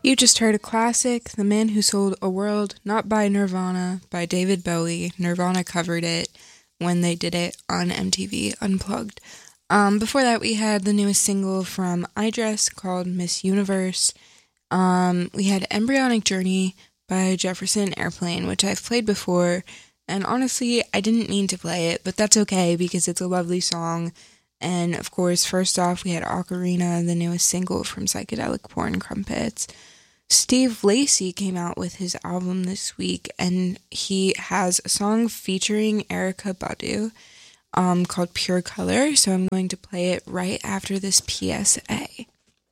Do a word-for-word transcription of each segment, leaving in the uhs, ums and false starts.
You just heard a classic, The Man Who Sold a World, not by Nirvana, by David Bowie. Nirvana covered it when they did it on M T V Unplugged. Um, before that, we had the newest single from iDress called Miss Universe. Um, we had Embryonic Journey by Jefferson Airplane, which I've played before, and honestly, I didn't mean to play it, but that's okay because it's a lovely song. And of course, first off, we had Ocarina, the newest single from Psychedelic Porn Crumpets. Steve Lacy came out with his album this week, and he has a song featuring Erykah Badu um, called Pure Color, so I'm going to play it right after this P S A.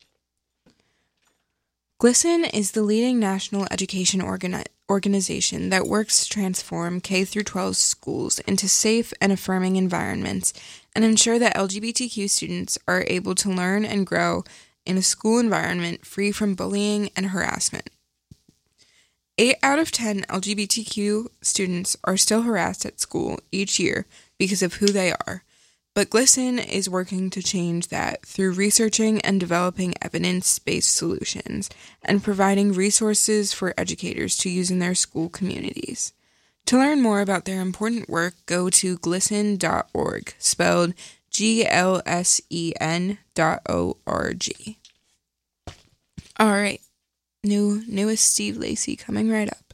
GLSEN is the leading national education organi- organization that works to transform K through twelve schools into safe and affirming environments and ensure that L G B T Q students are able to learn and grow in a school environment free from bullying and harassment. Eight out of ten L G B T Q students are still harassed at school each year because of who they are, but GLSEN is working to change that through researching and developing evidence-based solutions and providing resources for educators to use in their school communities. To learn more about their important work, go to glisten dot org, spelled G L S E N dot O R G. Alright, new, newest Steve Lacy coming right up.